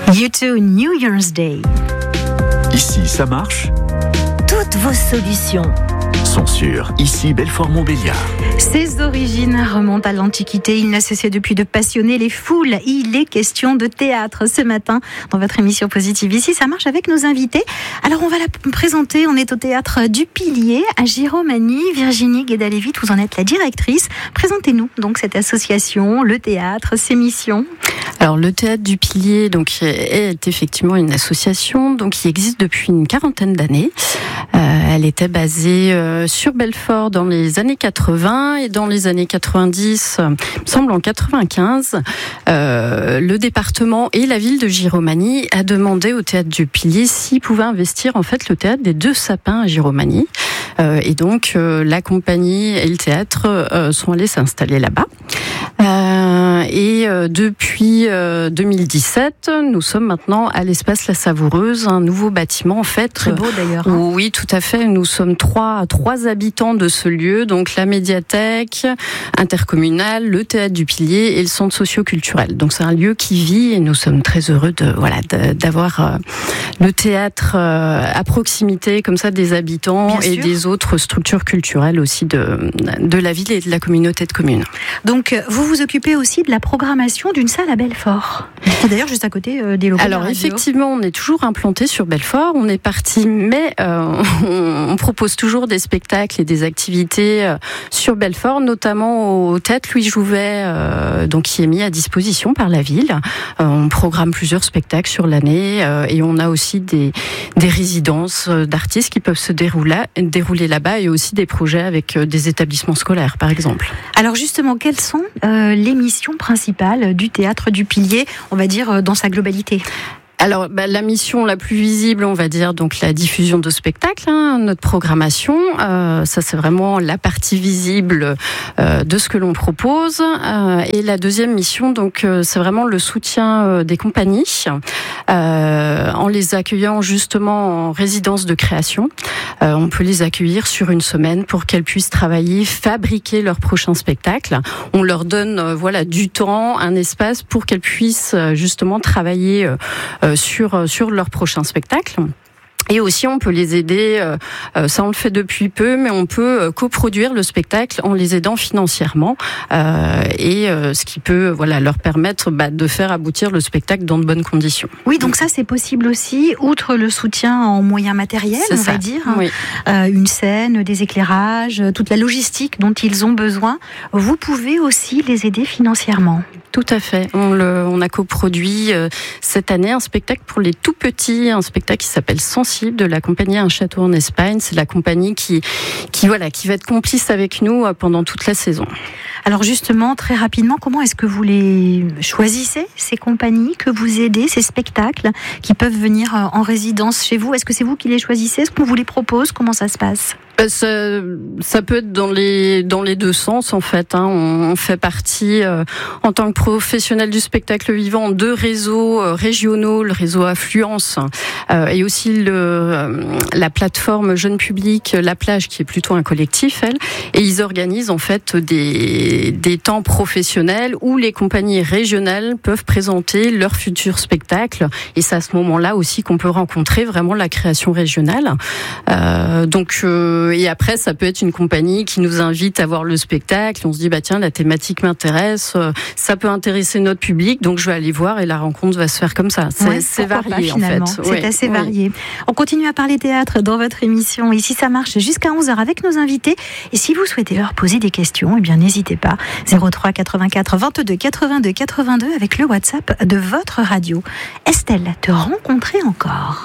U2 New Year's Day. Ici, ça marche. Toutes vos solutions sont sur Ici, Belfort-Montbéliard. Ses origines remontent à l'Antiquité. Il n'a cessé depuis de passionner les foules. Il est question de théâtre ce matin dans votre émission Positive. Ici, ça marche avec nos invités. Alors, on va la présenter. On est au théâtre du Pilier à Giromagny. Virginie Guédalévit, vous en êtes la directrice. Présentez-nous donc cette association, le théâtre, ses missions. Alors, le théâtre du Pilier donc, est effectivement une association donc, qui existe depuis une quarantaine d'années. Elle était basée sur Belfort dans les années 80 et dans les années 90, il me semble en 95, le département et la ville de Giromagny a demandé au théâtre du Pilier s'il pouvait investir en fait le théâtre des Deux Sapins à Giromagny. Et donc la compagnie et le théâtre sont allés s'installer là-bas. Et depuis 2017, nous sommes maintenant à l'espace La Savoureuse, un nouveau bâtiment en fait. Très beau d'ailleurs. Oui, tout à fait. Nous sommes trois habitants de ce lieu, donc la médiathèque intercommunale, le théâtre du Pilier et le centre socio-culturel. Donc c'est un lieu qui vit et nous sommes très heureux d'avoir le théâtre à proximité comme ça des habitants et des autres structures culturelles aussi de la ville et de la communauté de communes. Donc vous vous occupez aussi de la programmation d'une salle à Belfort. D'ailleurs juste à côté des locaux. Alors effectivement, on est toujours implanté sur Belfort. On est parti, mais on propose toujours des spectacles et des activités sur Belfort, notamment au théâtre Louis Jouvet, donc qui est mis à disposition par la ville. On programme plusieurs spectacles sur l'année et on a aussi des résidences d'artistes qui peuvent se dérouler là-bas et aussi des projets avec des établissements scolaires, par exemple. Alors justement, quelles sont les missions principales du théâtre du Pilier, on va dire dans sa globalité ? Alors, la mission la plus visible, on va dire, donc la diffusion de spectacles, notre programmation. Ça, c'est vraiment la partie visible de ce que l'on propose. Et la deuxième mission, donc, c'est vraiment le soutien des compagnies, en les accueillant justement en résidence de création. On peut les accueillir sur une semaine pour qu'elles puissent travailler, fabriquer leur prochain spectacle. On leur donne, du temps, un espace pour qu'elles puissent justement travailler sur leur prochain spectacle. Et aussi, on peut les aider, ça on le fait depuis peu, mais on peut coproduire le spectacle en les aidant financièrement, ce qui peut leur permettre de faire aboutir le spectacle dans de bonnes conditions. Oui, donc ça c'est possible aussi, outre le soutien en moyens matériels, va dire, oui. Une scène, des éclairages, toute la logistique dont ils ont besoin, vous pouvez aussi les aider financièrement. Tout à fait. On a coproduit cette année un spectacle pour les tout petits, un spectacle qui s'appelle Sensible de la compagnie Un Château en Espagne. C'est la compagnie qui va être complice avec nous pendant toute la saison. Alors justement, très rapidement, comment est-ce que vous les choisissez, ces compagnies que vous aidez, ces spectacles qui peuvent venir en résidence chez vous ? Est-ce que c'est vous qui les choisissez ? Est-ce qu'on vous les propose ? Comment ça se passe ? Ça peut être dans les deux sens en fait. On fait partie en tant que professionnel du spectacle vivant de réseaux régionaux, le réseau Affluence et aussi la plateforme Jeune Public, La Plage qui est plutôt un collectif et ils organisent en fait des temps professionnels où les compagnies régionales peuvent présenter leurs futurs spectacles et c'est à ce moment-là aussi qu'on peut rencontrer vraiment la création régionale. Et après, ça peut être une compagnie qui nous invite à voir le spectacle. On se dit, tiens, la thématique m'intéresse, ça peut intéresser notre public, donc je vais aller voir et la rencontre va se faire comme ça. C'est varié, en fait. C'est assez varié. On continue à parler théâtre dans votre émission. Ici, ça marche jusqu'à 11h avec nos invités. Et si vous souhaitez leur poser des questions, n'hésitez pas. 03 84 22 82 82 avec le WhatsApp de votre radio. Estelle, te rencontrer encore.